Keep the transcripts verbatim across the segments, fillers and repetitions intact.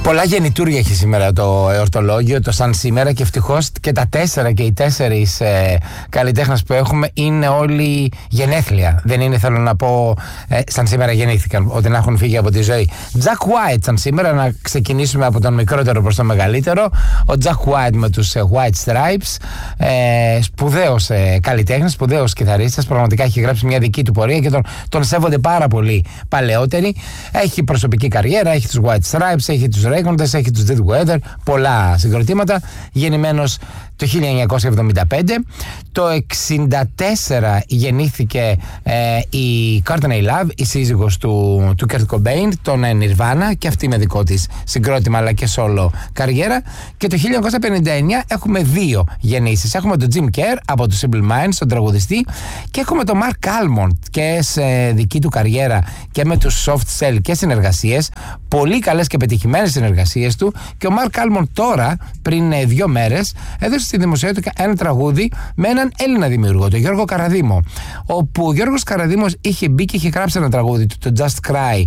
Πολλά γεννητούρια έχει σήμερα το εορτολόγιο, το σαν σήμερα, και ευτυχώς και τα τέσσερα και οι τέσσερις ε, καλλιτέχνες που έχουμε είναι όλοι γενέθλια. Δεν είναι, θέλω να πω, ε, σαν σήμερα γεννήθηκαν, ότι να έχουν φύγει από τη ζωή. Jack White σαν σήμερα, να ξεκινήσουμε από τον μικρότερο προς τον μεγαλύτερο. Ο Jack White με τους ε, White Stripes, ε, σπουδαίος ε, καλλιτέχνης, σπουδαίος κιθαρίστας, πραγματικά έχει γράψει μια δική του πορεία και τον, τον σέβονται πάρα πολύ παλαιότεροι. Έχει προσωπική καριέρα, έχει τους White Stripes, έχει τους Raycondes, έχει τους Dead Weather, πολλά συγκροτήματα. Γεννημένος το χίλια εννιακόσια εβδομήντα πέντε. Το εξήντα τέσσερα γεννήθηκε ε, η Courtney Love, η σύζυγος του, του Kurt Cobain, τον Nirvana, και αυτή με δικό της συγκρότημα αλλά και solo καριέρα. Και το χίλια εννιακόσια πενήντα εννιά έχουμε δύο γεννήσεις. Έχουμε τον Jim Kerr από τους Simple Minds, τον τραγουδιστή, και έχουμε τον Mark Almond και σε δική του καριέρα και με τους Soft Cell και συνεργασίες, πολύ καλές και πετυχημένες συνεργασίες του. Και ο Mark Almond τώρα, πριν ε, δύο μέρες, έδωσε στη δημοσιότητα ένα τραγούδι με έναν Έλληνα δημιουργό, τον Γιώργο Καραδήμο, όπου ο Γιώργος Καραδήμος είχε μπει και είχε γράψει ένα τραγούδι του, το Just Cry,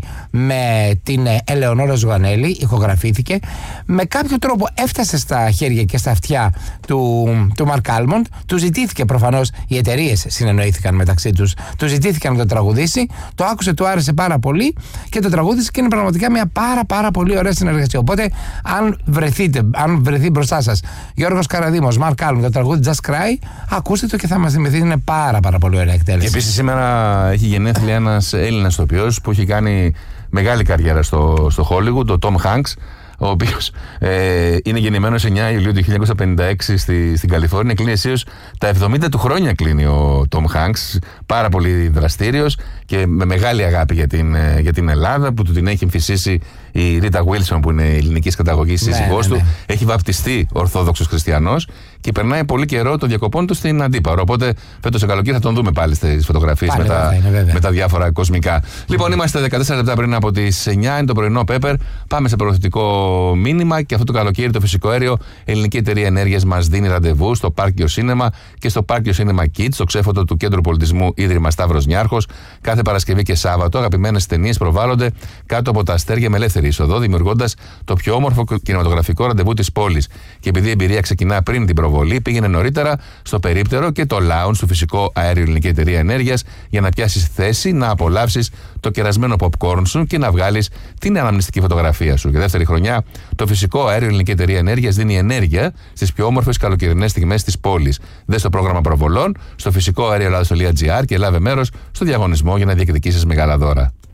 με την Ελεονόρα Ζουγανέλη, ηχογραφήθηκε, με κάποιο τρόπο έφτασε στα χέρια και στα αυτιά του, του Mark Almond. Του ζητήθηκε, προφανώς οι εταιρείες συνεννοήθηκαν μεταξύ τους, του ζητήθηκαν να το τραγουδήσει, το άκουσε, του άρεσε πάρα πολύ και το τραγούδισε, και είναι πραγματικά μια πάρα πάρα πολύ ωραία συνεργασία. Οπότε αν βρεθείτε, αν βρεθεί μπροστά σας Γιώργος Καραδήμος, Mark Almond, το τραγούδι Just Cry, ακούστε το και θα μας θυμηθείτε, είναι πάρα πάρα πολύ ωραία εκτέλεση. Επίσης σήμερα έχει γενέθλια ένας Έλληνας ηθοποιός που έχει κάνει μεγάλη καριέρα στο, στο Hollywood, ο Tom Hanks, ο οποίος ε, είναι γεννημένος εννιά Ιουλίου του χίλια εννιακόσια πενήντα έξι στη, στην Καλιφόρνια. Κλείνει αισίως τα εβδομήντα του χρόνια, κλείνει ο Tom Hanks, πάρα πολύ δραστήριος και με μεγάλη αγάπη για την, για την Ελλάδα, που του την έχει εμφυσίσει η Ρίτα Wilson, που είναι ελληνικής καταγωγής σύζυγός ναι, ναι, ναι. του. Έχει βαπτιστεί Ορθόδοξος Χριστιανός και περνάει πολύ καιρό των διακοπών του στην Αντίπαρο. Οπότε φέτος το καλοκαίρι θα τον δούμε πάλι στις φωτογραφίες με, με τα διάφορα κοσμικά. Mm. Λοιπόν, είμαστε δεκατέσσερα λεπτά πριν από τις εννιά, είναι το πρωινό Pepper. Πάμε σε προωθητικό μήνυμα, και αυτό το καλοκαίρι το φυσικό αέριο, ελληνική εταιρεία ενέργειας, μας δίνει ραντεβού στο Πάρκιο Σίνεμα και στο Πάρκιο Σίνεμα Kids, στο ξέφωτο του Κέντρου Πολιτισμού Ίδρυμα Σταύρος Νιάρχος. Κάθε Παρασκευή και Σάββατο αγαπημένες ταινίες προβάλλονται κάτω από τα αστέρια με ελεύθερη είσοδο, δημιουργώντας το πιο όμορφο κινηματογραφικό ραντεβού της πόλης. Και επειδή η εμπειρία ξεκινά πριν την προβολή, πήγαινε νωρίτερα στο περίπτερο και το lounge του φυσικό αέριο ελληνική εταιρεία ενέργειας για να πιάσεις θέση, να απολαύσεις το κερασμένο popcorn σου και να βγάλεις την αναμνηστική φωτογραφία σου. Για δεύτερη χρονιά, το φυσικό αέριο ελληνική εταιρεία ενέργειας δίνει ενέργεια στις πιο όμορφες καλοκαιρινές στιγμές της πόλης. Δες το πρόγραμμα προβολών στο φυσικό αέριο ελλάδας τελεία τζι άρ και λάβε μέρος στο διαγωνισμό για να διεκδικήσεις μεγάλα δώρα.